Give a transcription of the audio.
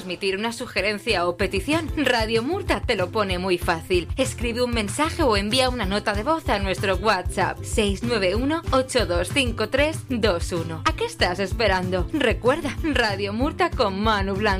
transmitir una sugerencia o petición, Radio Murta te lo pone muy fácil. Escribe un mensaje o envía una nota de voz a nuestro WhatsApp 691-825321. ¿A qué estás esperando? Recuerda, Radio Murta con Manu Blanco.